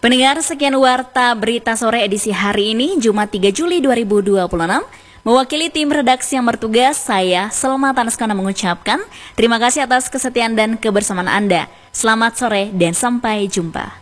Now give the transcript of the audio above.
Pendengar, sekian Warta Berita Sore edisi hari ini, Jumat 3 Juli 2026. Mewakili tim redaksi yang bertugas, saya Selma Tanaskona mengucapkan terima kasih atas kesetiaan dan kebersamaan Anda. Selamat sore dan sampai jumpa.